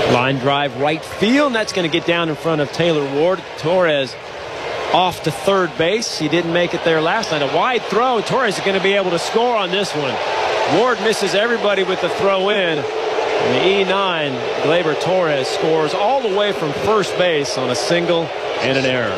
Line drive right field, and that's going to get down in front of Taylor Ward. Torres off to third base. He didn't make it there last night. A wide throw. Torres is going to be able to score on this one. Ward misses everybody with the throw in. And the E9, Gleyber Torres, scores all the way from first base on a single and an error.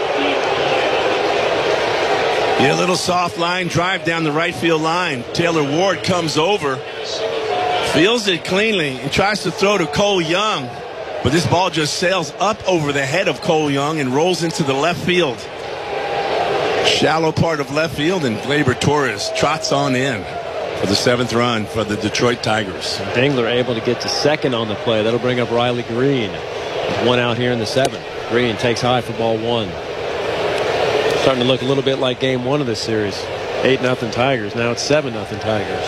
Yeah, a little soft line drive down the right field line. Taylor Ward comes over, fields it cleanly, and tries to throw to Cole Young. But this ball just sails up over the head of Cole Young and rolls into the left field. Shallow part of left field, and Gleyber Torres trots on in for the 7th run for the Detroit Tigers. And Dingler able to get to second on the play. That'll bring up Riley Green. With one out here in the 7th. Green takes high for ball 1. Starting to look a little bit like game 1 of this series. 8-0 Tigers. Now it's 7-0 Tigers.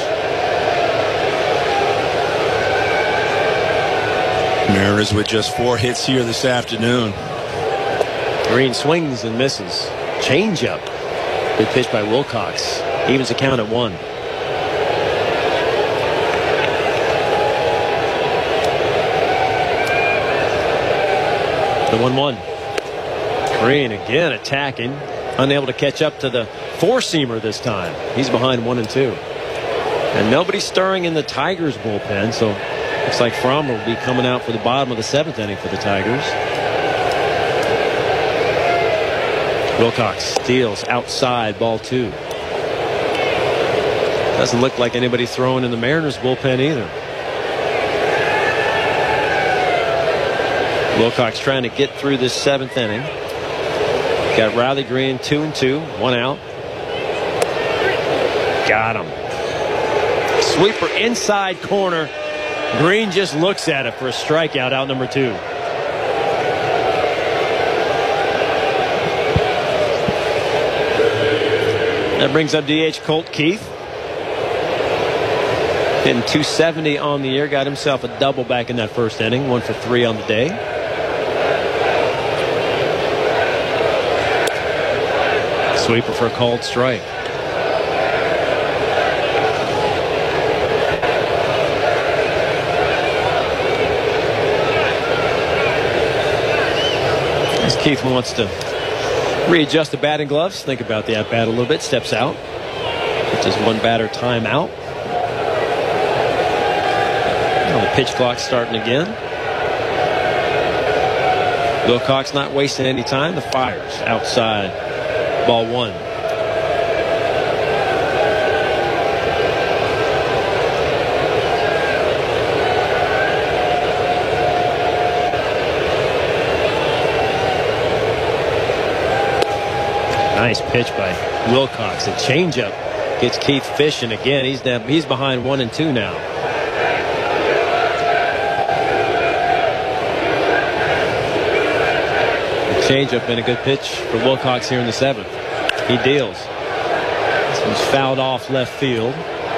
Mariners with just 4 hits here this afternoon. Green swings and misses. Changeup. Good pitch by Wilcox. Evens the count at 1. The 1-1. Green again attacking. Unable to catch up to the four-seamer this time. He's behind 1-2. And nobody stirring in the Tigers bullpen, so looks like Fromm will be coming out for the bottom of the 7th inning for the Tigers. Wilcox steals outside, ball 2. Doesn't look like anybody throwing in the Mariners bullpen either. Wilcox trying to get through this 7th inning. Got Riley Green 2-2, 1 out. Got him. Sweeper inside corner. Green just looks at it for a strikeout, out number 2. That brings up DH Colt Keith. Hitting .270 on the year. Got himself a double back in that first inning. 1 for 3 on the day. Sweeper for a called strike. As Keith wants to readjust the batting gloves, think about the at-bat a little bit, steps out. Just 1 batter timeout. Now the pitch clock starting again. Wilcox not wasting any time. The fires outside. Ball 1. Nice pitch by Wilcox. A changeup gets Keith fishing again. He's behind 1-2 now. Changeup and a good pitch for Wilcox here in the 7th. He deals. This one's fouled off left field.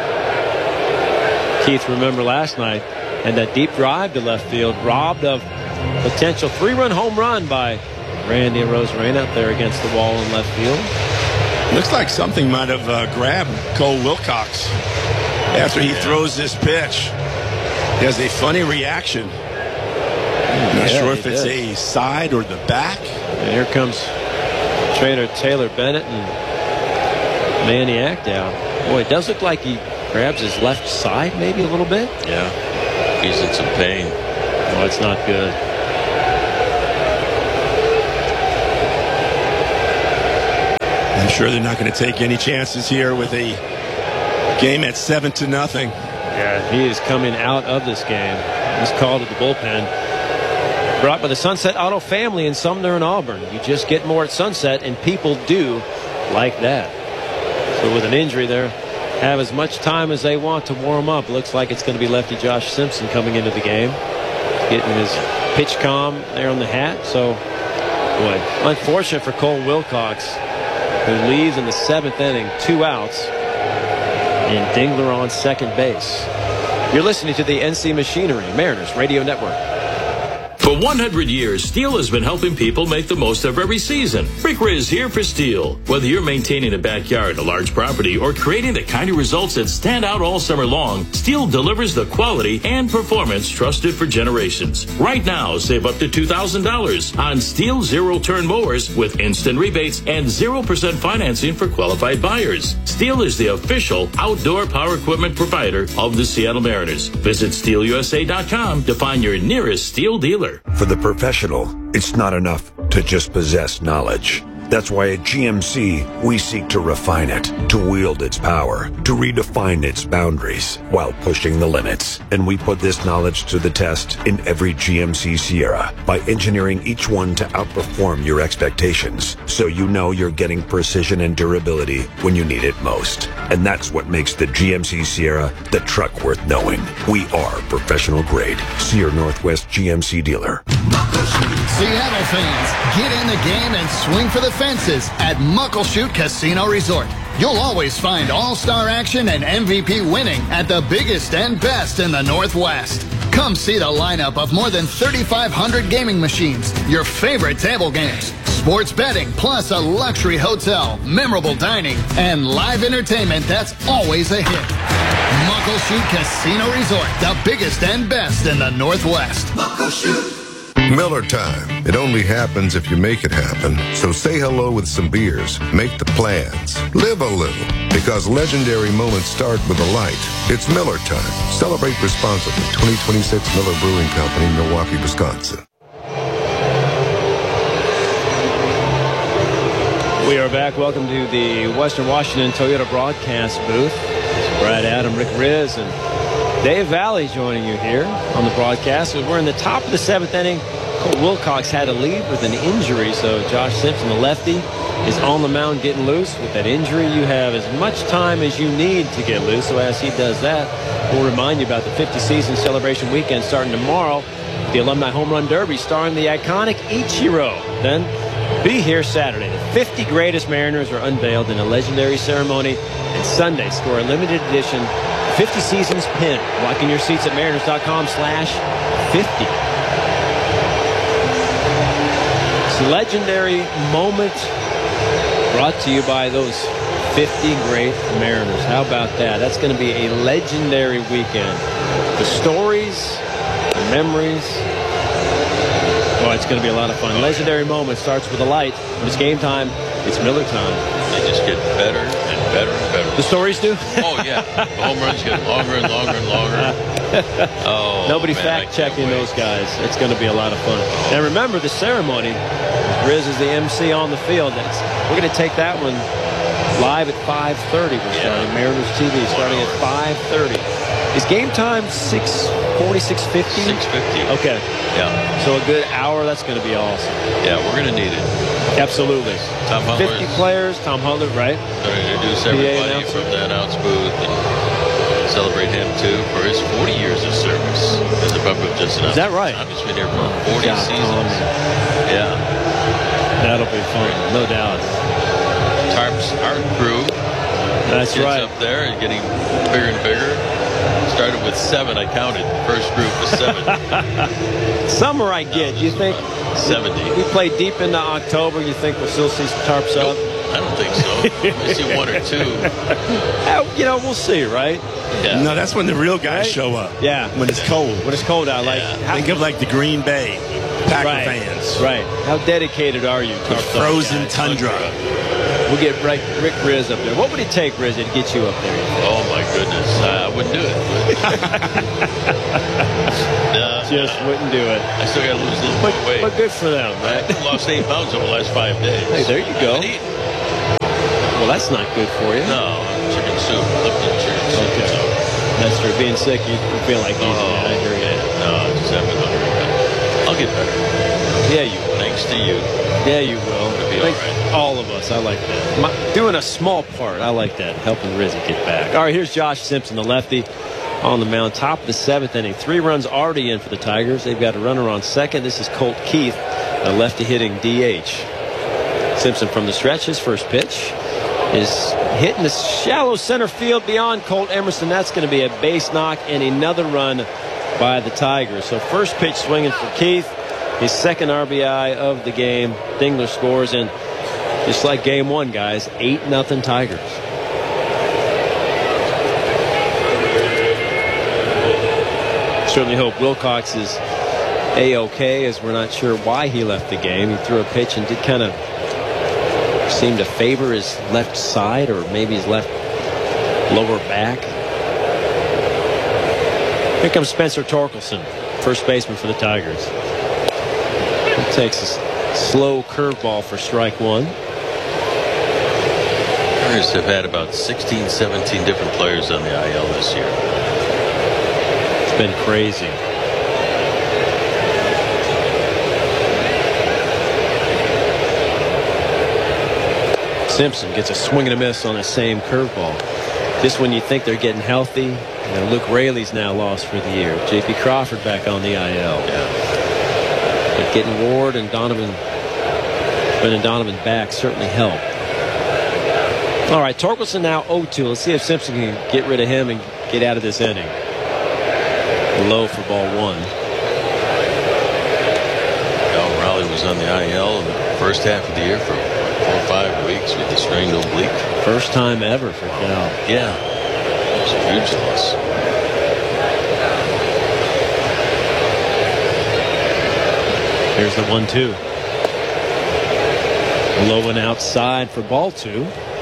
Keith, remember last night, and that deep drive to left field, robbed of potential 3-run home run by Randy Arozarena up there against the wall in left field. Looks like something might have grabbed Cole Wilcox after he throws this pitch. He has a funny reaction. Not sure if it's a side or the back. And here comes trainer Taylor Bennett and Manny Acdow. Boy, it does look like he grabs his left side maybe a little bit. Yeah, he's in some pain. Oh, it's not good. I'm sure they're not going to take any chances here with a game at 7-0. Yeah, he is coming out of this game. He's called at the bullpen. Brought by the Sunset Auto family in Sumner and Auburn. You just get more at Sunset, and people do like that. So with an injury there, have as much time as they want to warm up. Looks like it's going to be lefty Josh Simpson coming into the game. Getting his pitch calm there on the hat. So, boy, unfortunate for Cole Wilcox, who leaves in the 7th inning, 2 outs, and Dingler on second base. You're listening to the NC Machinery Mariners Radio Network. For 100 years, Steel has been helping people make the most of every season. Rick Riz here for Steel. Whether you're maintaining a backyard, a large property, or creating the kind of results that stand out all summer long, Steel delivers the quality and performance trusted for generations. Right now, save up to $2,000 on Steel zero-turn mowers with instant rebates and 0% financing for qualified buyers. Steel is the official outdoor power equipment provider of the Seattle Mariners. Visit SteelUSA.com to find your nearest Steel dealer. For the professional, it's not enough to just possess knowledge. That's why at GMC, we seek to refine it, to wield its power, to redefine its boundaries while pushing the limits. And we put this knowledge to the test in every GMC Sierra by engineering each one to outperform your expectations, so you know you're getting precision and durability when you need it most. And that's what makes the GMC Sierra the truck worth knowing. We are professional grade. See your Northwest GMC dealer. Seattle fans, get in the game and swing for the fences at Muckleshoot Casino Resort. You'll always find all-star action and MVP winning at the biggest and best in the Northwest. Come see the lineup of more than 3,500 gaming machines, your favorite table games, sports betting, plus a luxury hotel, memorable dining, and live entertainment that's always a hit. Muckleshoot Casino Resort, the biggest and best in the Northwest. Muckleshoot. Miller time. It only happens if you make it happen. So say hello with some beers. Make the plans. Live a little. Because legendary moments start with a light. It's Miller time. Celebrate responsibly. 2026 Miller Brewing Company, Milwaukee, Wisconsin. We are back. Welcome to the Western Washington Toyota broadcast booth. Brad Adam, Rick Riz, and Dave Valley joining you here on the broadcast. We're in the top of the 7th inning. Cole Wilcox had to leave with an injury, so Josh Simpson, the lefty, is on the mound getting loose. With that injury, you have as much time as you need to get loose. So as he does that, we'll remind you about the 50 season celebration weekend starting tomorrow. The Alumni Home Run Derby starring the iconic Ichiro. Then be here Saturday. The 50 greatest Mariners are unveiled in a legendary ceremony. And Sunday, score a limited edition 50 seasons pin. Lock in your seats at mariners.com/50. It's a legendary moment brought to you by those 50 great Mariners. How about that? That's going to be a legendary weekend. The stories, the memories. Oh, it's going to be a lot of fun. Legendary moment starts with a light. When it's game time, it's Miller time. They just get better and better and better. The stories do? Oh, yeah. The home runs get longer and longer and longer. Oh, nobody fact-checking those guys. It's going to be a lot of fun. And remember, the ceremony, Riz is the MC on the field. We're going to take that one live at 5:30. We're starting Mariners TV starting at 5:30. Is game time 6:40, 6:50? 6:50. Okay. Yeah. So a good hour. That's going to be awesome. Yeah, we're going to need it. Absolutely. Tom Huller 50 players. Tom Huller, right? Going to introduce everybody from the announce booth and celebrate him too for his 40 years of service as a member of Just Enough. Is that right? He's been here for 40 seasons. Yeah. That'll be fun, no doubt. Tarp's art crew. That's kids right. Up there and getting bigger and bigger. Started with 7, I counted. First group was 7. Summer I get. You think 70. We play deep into October. You think we'll still see some tarps up? I don't think so. We'll see 1 or 2. We'll see, right? Yeah. No, that's when the real guys show up. Yeah. When it's cold. When it's cold out. Think of like the Green Bay Packer fans. Right. How dedicated are you? The frozen tundra. We'll get Rick Riz up there. What would it take, Riz, to get you up there? Oh, my goodness. I wouldn't do it. Just wouldn't do it. I still got to lose a little more weight. But good for them, right? I lost 8 pounds over the last 5 days. Hey, there you go. Well, that's not good for you. No, chicken soup. Lipton chicken soup. Okay. So. That's true. Being sick, you feel like eating that. I hear you. No, just having hungry. I'll get better. Yeah, you will. Thanks to you. Yeah, you will. It'll be all right. All of us. I like that. Doing a small part. I like that. Helping Rizzy get back. All right, here's Josh Simpson, the lefty, on the mound. Top of the 7th inning. 3 runs already in for the Tigers. They've got a runner on second. This is Colt Keith, a lefty hitting DH. Simpson from the stretch. His first pitch is hitting the shallow center field beyond Colt Emerson. That's going to be a base knock and another run by the Tigers. So first pitch swinging for Keith. his second RBI of the game. Dingler scores, and just like game one, guys, 8-0 Tigers. Certainly hope Wilcox is A-OK, as we're not sure why he left the game. He threw a pitch and did kind of seem to favor his left side, or maybe his left lower back. Here comes Spencer Torkelson, first baseman for the Tigers. He takes a slow curveball for strike one. Tigers have had about 16, 17 different players on the IL this year. It's been crazy. Simpson gets a swing and a miss on the same curveball. Just when you think they're getting healthy, and Luke Raley's now lost for the year. J.P. Crawford back on the IL. Yeah. But getting Ward and Donovan back certainly helped. All right, Torkelson now 0-2. Let's see if Simpson can get rid of him and get out of this inning. Low for ball one. Cal Raleigh was on the IL in the first half of the year for 4 or 5 weeks with a strained oblique. First time ever for Cal. Yeah. It was a huge loss. Here's the 1-2. Low and outside for ball two.